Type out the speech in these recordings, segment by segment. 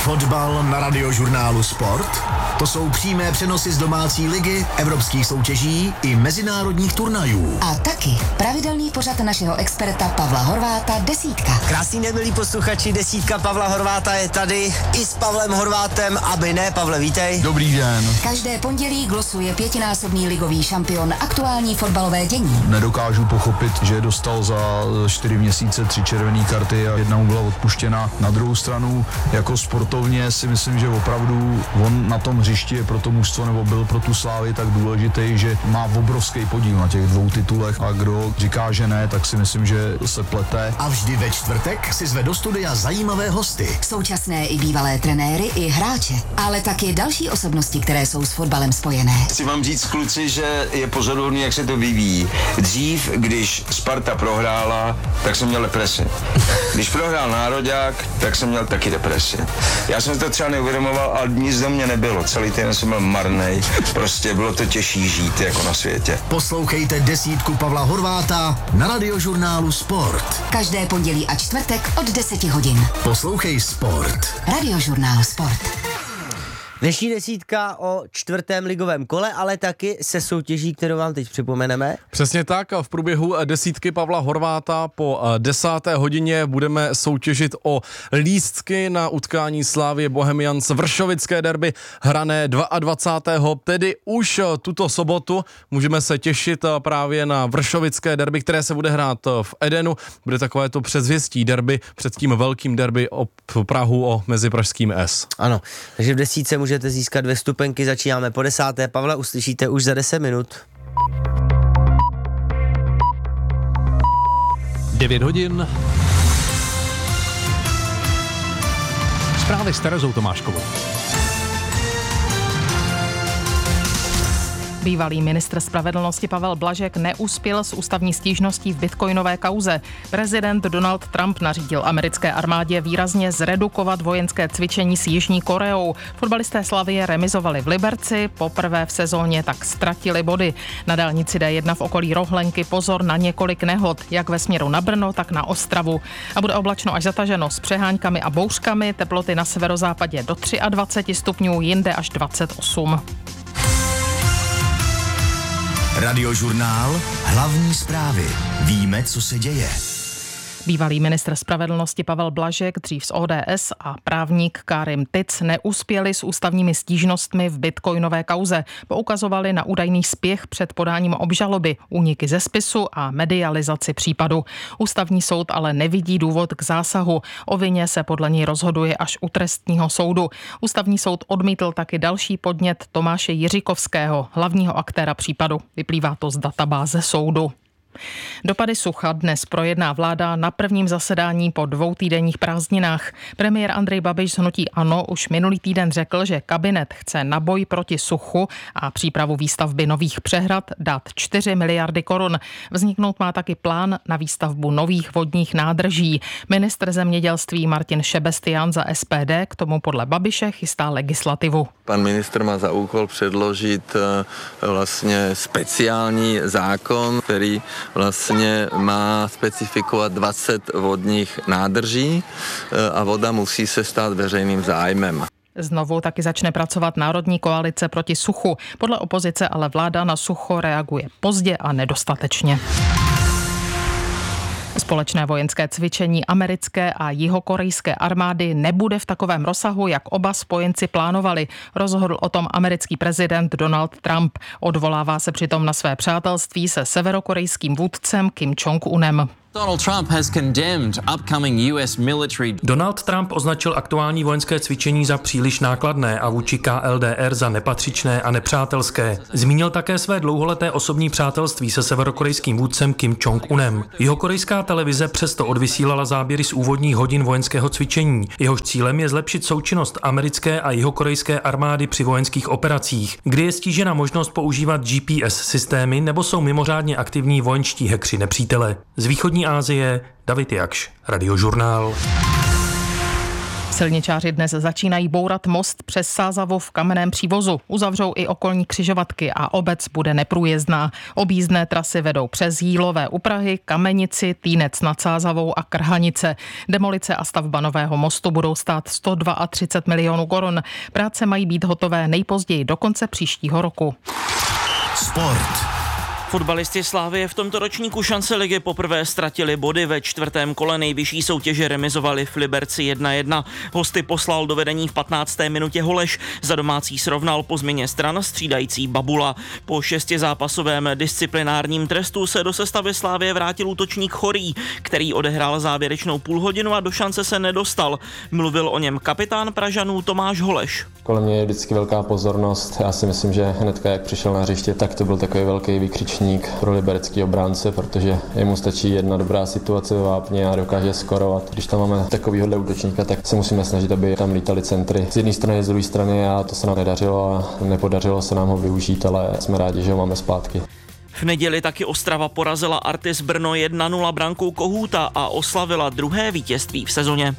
Fotbal na Radiožurnálu Sport? To jsou přímé přenosy z domácí ligy, evropských soutěží i mezinárodních turnajů. A taky pravidelný pořad našeho experta Pavla Horváta Desítka. Krásný den, milí posluchači, Desítka Pavla Horváta je tady i s Pavlem Horvátem, aby ne. Pavle, vítej. Dobrý den. Každé pondělí glosuje 5násobný ligový šampion aktuální fotbalové dění. Nedokážu pochopit, že dostal za 4 měsíce 3 červené karty a jedna mu byla odpuštěna. Na druhou stranu, jako sportovně si myslím, že opravdu on na tom hřišti je pro to mužstvo nebo byl pro tu Slávy tak důležitý, že má obrovský podíl na těch 2 titulech a kdo říká, že ne, tak si myslím, že se plete. A vždy ve čtvrtek si zve do studia zajímavé hosty. Současné i bývalé trenéry i hráče, ale taky další osobnosti, které jsou s fotbalem spojené. Chci vám říct, kluci, že je pozoruhodný, jak se to vyvíjí. Dřív, když Sparta prohrála, tak jsem měl depresi. Když prohrál Nároďák, tak jsem měl taky depresi. Já jsem to třeba neuvědomoval, ale nic do mě nebylo. Celý týden jsem byl marnej. Prostě bylo to těžší žít jako na světě. Poslouchejte Desítku Pavla Horváta na Radiožurnálu Sport. Každé pondělí a čtvrtek od 10 hodin. Poslouchej Sport. Radiožurnál Sport. Dnešní desítka o 4. ligovém kole, ale taky se soutěží, kterou vám teď připomeneme. Přesně tak, v průběhu desítky Pavla Horváta po 10. hodině budeme soutěžit o lístky na utkání Slavie Bohemians vršovické derby hrané 22. Tedy už tuto sobotu můžeme se těšit právě na vršovické derby, které se bude hrát v Edenu. Bude takové to předzvěstí derby před tím velkým derby o Prahu, o mezipražským S. Ano, takže v desítce můžete získat 2 vstupenky, začínáme po 10. Pavla, uslyšíte už za 10 minut. 9 hodin. Zprávy s Terezou Tomáškovou. Bývalý ministr spravedlnosti Pavel Blažek neuspěl s ústavní stížností v bitcoinové kauze. Prezident Donald Trump nařídil americké armádě výrazně zredukovat vojenské cvičení s Jižní Koreou. Fotbalisté Slavie remizovali v Liberci, poprvé v sezóně tak ztratili body. Na dálnici D1 v okolí Rohlenky pozor na několik nehod, jak ve směru na Brno, tak na Ostravu. A bude oblačno až zataženo s přeháňkami a bouřkami, teploty na severozápadě do 23 stupňů, jinde až 28. Radiožurnál, hlavní zprávy. Víme, co se děje. Bývalý ministr spravedlnosti Pavel Blažek, dřív z ODS, a právník Karim Tic neuspěli s ústavními stížnostmi v bitcoinové kauze. Poukazovali na údajný spěch před podáním obžaloby, úniky ze spisu a medializaci případu. Ústavní soud ale nevidí důvod k zásahu. O vině se podle něj rozhoduje až u trestního soudu. Ústavní soud odmítl taky další podnět Tomáše Jiříkovského, hlavního aktéra případu. Vyplývá to z databáze soudu. Dopady sucha dnes projedná vláda na prvním zasedání po 2týdenních prázdninách. Premiér Andrej Babiš z hnutí ANO už minulý týden řekl, že kabinet chce na boj proti suchu a přípravu výstavby nových přehrad dát 4 miliardy korun. Vzniknout má taky plán na výstavbu nových vodních nádrží. Ministr zemědělství Martin Šebestián za SPD k tomu podle Babiše chystá legislativu. Pan ministr má za úkol předložit vlastně speciální zákon, který vlastně má specifikovat 20 vodních nádrží a voda musí se stát veřejným zájmem. Znovu taky začne pracovat Národní koalice proti suchu. Podle opozice ale vláda na sucho reaguje pozdě a nedostatečně. Společné vojenské cvičení americké a jihokorejské armády nebude v takovém rozsahu, jak oba spojenci plánovali. Rozhodl o tom americký prezident Donald Trump. Odvolává se přitom na své přátelství se severokorejským vůdcem Kim Jong-unem. Donald Trump označil aktuální vojenské cvičení za příliš nákladné a vůči KLDR za nepatřičné a nepřátelské. Zmínil také své dlouholeté osobní přátelství se severokorejským vůdcem Kim Jong-unem. Jihokorejská televize přesto odvysílala záběry z úvodních hodin vojenského cvičení. Jehož cílem je zlepšit součinnost americké a jihokorejské armády při vojenských operacích, kdy je stížena možnost používat GPS systémy nebo jsou mimořádně aktivní vojenští hackři nepřítele. Z východní Asie David Jakš, Radiožurnál. Silničáři dnes začínají bourat most přes Sázavu v kamenném přívozu. Uzavřou i okolní křižovatky a obec bude neprůjezdná. Objízdné trasy vedou přes Jílové u Prahy, Kamenici, Týnec nad Sázavou a Krhanice. Demolice a stavba nového mostu budou stát 132 milionů korun. Práce mají být hotové nejpozději do konce příštího roku. Sport. Fotbalisti Slávie v tomto ročníku šance ligy poprvé ztratili body. Ve 4. kole nejvyšší soutěže remizovali v Liberci 1-1. Hosty poslal do vedení v 15. minutě Holeš. Za domácí srovnal po změně stran střídající Babula. Po 6zápasovém disciplinárním trestu se do sestavy Slávie vrátil útočník Chorý, který odehrál závěrečnou půlhodinu a do šance se nedostal. Mluvil o něm kapitán Pražanů Tomáš Holeš. Kolem mě je vždycky velká pozornost. Já si myslím, že hnedka jak přišel na hřiště, tak to byl takový velký vykřičník pro liberecký obránce, protože jemu stačí jedna dobrá situace ve vápně a dokáže skorovat. Když tam máme takovýhle útočníka, tak se musíme snažit, aby tam lítali centry z jedné strany, z druhé strany, a to se nám nedařilo a nepodařilo se nám ho využít, ale jsme rádi, že ho máme zpátky. V neděli taky Ostrava porazila Artis Brno 1-0 brankou Kohouta a oslavila druhé vítězství v sezóně.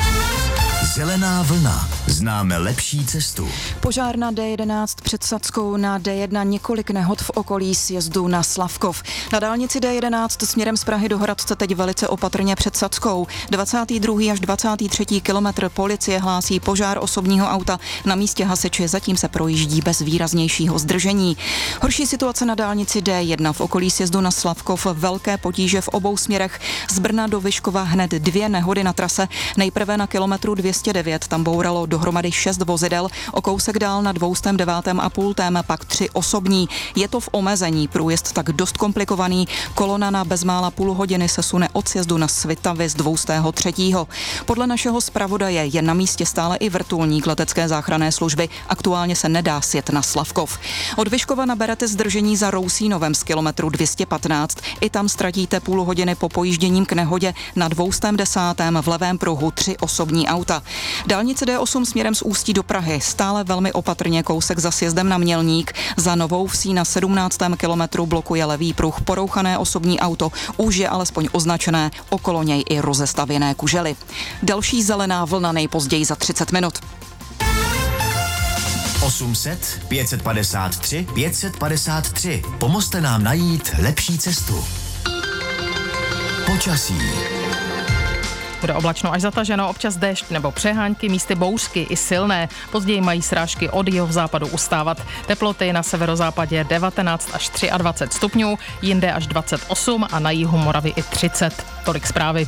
Zelená vlna. Známe lepší cestu. Požár na D11 před Sackou, na D1 několik nehod v okolí sjezdu na Slavkov. Na dálnici D11 směrem z Prahy do Hradce teď velice opatrně před Sackou. 22. až 23. kilometr policie hlásí požár osobního auta. Na místě hasiči zatím se projíždí bez výraznějšího zdržení. Horší situace na dálnici D1 v okolí sjezdu na Slavkov, velké potíže v obou směrech. Z Brna do Vyškova hned 2 nehody na trase. Nejprve na kilometru 209, tam bouralo dohromady 6 vozidel, o kousek dál na 209,5, pak 3 osobní. Je to v omezení, průjezd tak dost komplikovaný. Kolona na bezmála půl hodiny se sune od sjezdu na Svitavy z 203. Podle našeho zpravodaje je na místě stále i vrtulník letecké záchranné služby. Aktuálně se nedá sjet na Slavkov. Od Vyškova naberete zdržení za Rousínovem z kilometru 215. I tam ztratíte půl hodiny po pojížděním k nehodě. Na 210. v levém pruhu 3 osobní auta. Dálnice D8 směrem z Ústí do Prahy, stále velmi opatrně kousek za sjezdem na Mělník. Za Novou Vsí na 17. kilometru blokuje levý pruh porouchané osobní auto, už je alespoň označené, okolo něj i rozestavěné kužely. Další zelená vlna nejpozději za 30 minut. 800 553 553. Pomozte nám najít lepší cestu. Počasí. Bude oblačno až zataženo, občas déšť nebo přehánky, místy bouřky i silné. Později mají srážky od jihozápadu ustávat. Teploty na severozápadě 19 až 23 stupňů, jinde až 28 a na jihu Moravy i 30. Tolik zprávy.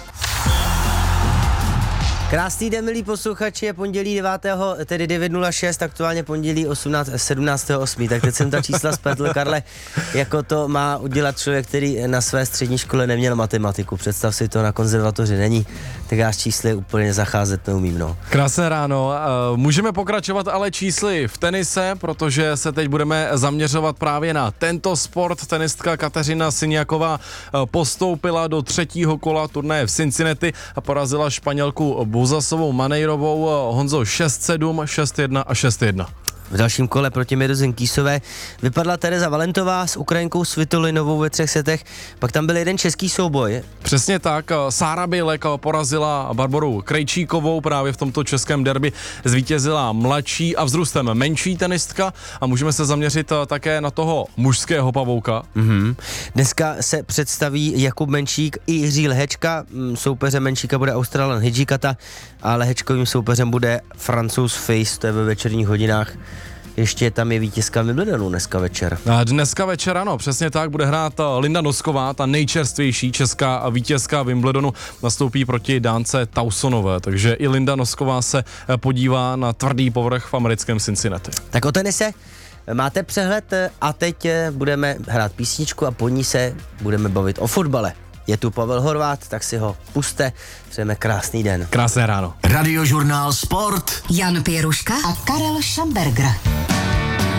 Krásný den, milí posluchači, je pondělí 9.06, aktuálně pondělí 17.8. Tak teď jsem ta čísla spletl, Karle, jako to má udělat člověk, který na své střední škole neměl matematiku. Představ si to, na konzervatoři není, tak já s čísly úplně zacházet neumím, no. Krásné ráno, můžeme pokračovat ale čísly v tenise, protože se teď budeme zaměřovat právě na tento sport. Tenistka Kateřina Siniaková postoupila do 3. kola turnaje v Cincinnati a porazila Španělku Buzasovou Manejrovou, Honzo, 6-7, 6-1 a 6-1. V dalším kole proti Mirozen Kýsové vypadla Tereza Valentová s Ukrajinkou Svitolinovou ve 3 setech, pak tam byl jeden český souboj. Přesně tak, Sára Bělek porazila Barboru Krejčíkovou, právě v tomto českém derby zvítězila mladší a vzrůstem menší tenistka a můžeme se zaměřit také na toho mužského pavouka. Dneska se představí Jakub Menšík i Jiří Lehečka, soupeřem Menšíka bude Australan Hidžikata a Lehečkovým soupeřem bude Francouz Face, to je ve večerních hodinách. Ještě tam je vítězka Wimbledonu dneska večer. Dneska večer, ano, přesně tak, bude hrát Linda Nosková, ta nejčerstvější česká vítězka Wimbledonu, nastoupí proti Dánce Tausonové, takže i Linda Nosková se podívá na tvrdý povrch v americkém Cincinnati. Tak o tenise máte přehled a teď budeme hrát písničku a po ní se budeme bavit o fotbale. Je tu Pavel Horvát, tak si ho puste. Přejeme krásný den. Krásné ráno. Radiožurnál Sport. Jan Pěruška a Karel Šamberger.